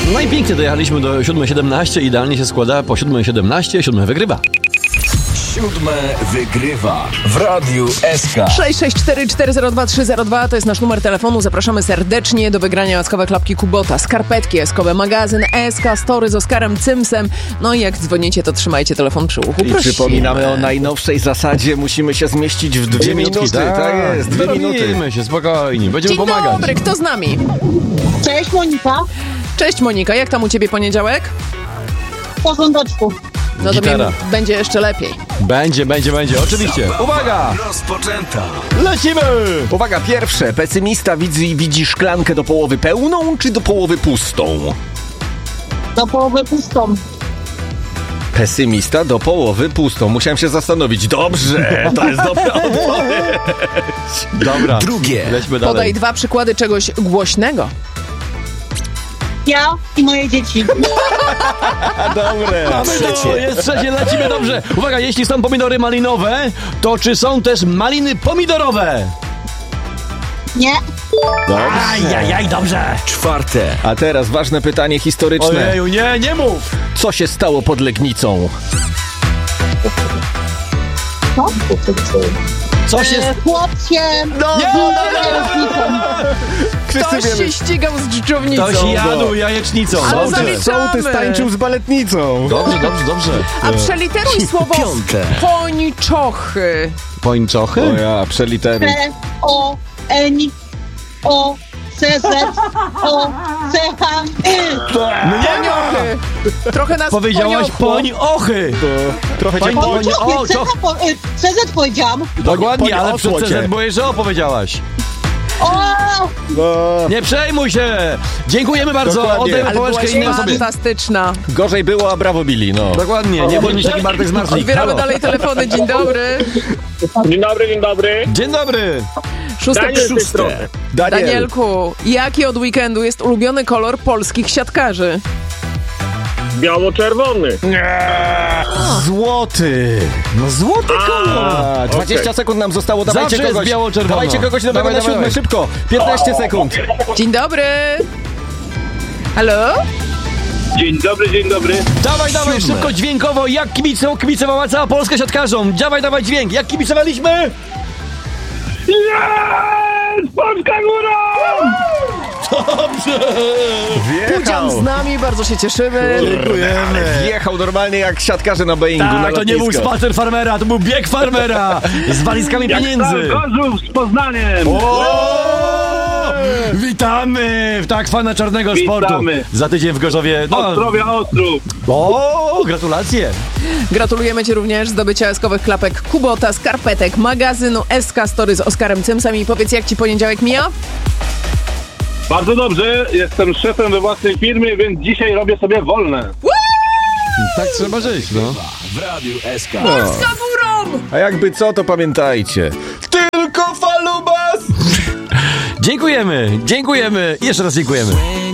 No i pięknie dojechaliśmy do 7:17, idealnie się składa po 7:17, 7 wygrywa. 7 wygrywa w Radiu SK. 664402302 to jest nasz numer telefonu. Zapraszamy serdecznie do wygrania łaskowe klapki Kubota, skarpetki eskowe, magazyn SK Story z Oskarem Cymsem. No i jak dzwonicie, to trzymajcie telefon przy uchu. I przypominamy o najnowszej zasadzie. Musimy się zmieścić w 2 minuty. Tak jest, 2 minuty. Dorobimy się spokojnie, będziemy Dzień pomagać. dobry, kto z nami? Cześć Monika, Cześć Monika, jak tam u ciebie poniedziałek? w porządeczku. No to Gitara. będzie jeszcze lepiej. Będzie, oczywiście. Uwaga! Rozpoczęta. Lecimy! Uwaga, pierwsze. Pesymista widzi szklankę do połowy pełną czy do połowy pustą? Do połowy pustą. Pesymista do połowy pustą. Musiałem się zastanowić. Dobrze, to jest dobra odpowiedź. Dobra, Drugie. lećmy dalej. Podaj 2 przykłady czegoś głośnego. Ja i moje dzieci. Dobre. To jest trzecie, lecimy dobrze. Uwaga, jeśli są pomidory malinowe, to czy są też maliny pomidorowe? Nie, Ajajaj, dobrze. Czwarte. A teraz ważne pytanie historyczne. Ojeju, nie mów. Co się stało pod Legnicą? co? Co się... Chłopciem. Wszyscy Ktoś się ścigał z dżdżownicą. Ktoś jadł jajecznicą. Ale Dobrze. zaliczamy. Sołtys tańczył z baletnicą. Dobrze. A przeliteruj słowo Piąte. pończochy. Pończochy? O ja, przeliteruj. P-O-N-O-C-Z-O-C-H-Y. Poniochy. Trochę nas Powiedziałaś poniosło. poń-ochy. Trochę cię Poń- poń... o, czoch. CZ powiedziałam. Dokładnie, ale przed poniosło cię. CZ boję, że opowiedziałaś. O! Nie przejmuj się. Dziękujemy bardzo. Dokładnie. Oddajmy Ale pałeczkę byłaś innej osobie. fantastyczna. Gorzej było, a brawo Billy, no. Dokładnie, nie bądź taki Bartek z Marslik. Odbieramy Halo. dalej telefony. Dzień dobry. Dzień dobry. Dzień dobry. Szóste Daniel z tej szóste. strony. Danielku, jaki od weekendu jest ulubiony kolor polskich siatkarzy? Biało-czerwony. Złoty. No złoty kolor. A, 20 sekund nam zostało, dawajcie Zawsze jest kogoś. biało-czerwono. Dawajcie kogoś nowego Dawaj, na 7, dawaj. szybko. 15 sekund. Dzień dobry. Halo? Dzień dobry. Dawaj, szybko, dźwiękowo. Jak kibicowała cała Polska siatkarzom? Dawaj, dźwięk. Jak kibicowaliśmy? Jest! Polska górą! Pudzian z nami, bardzo się cieszymy. Dziękujemy. Wjechał normalnie jak siatkarze na Boeingu na Tak, to nie był lotnisko. spacer farmera, to był bieg farmera z walizkami pieniędzy. Gorzów z Poznaniem! Witamy! Tak, fana czarnego Witamy. sportu. Za tydzień w Gorzowie. Ostrowia Ostrów! O, gratulacje. Gratulujemy Ci również zdobycia eskowych klapek Kubota, skarpetek, magazynu SK Story z Oskarem Cymsem. I powiedz, jak Ci poniedziałek mija? Bardzo dobrze, jestem szefem we własnej firmie, więc dzisiaj robię sobie wolne. Tak trzeba żyć, no. W Radiu SK. Polska górą! A jakby co, to pamiętajcie. Tylko falubas! Dziękujemy. Jeszcze raz dziękujemy.